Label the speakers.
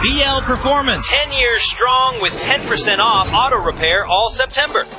Speaker 1: BL Performance.
Speaker 2: 10 years strong with 10% off auto repair all September.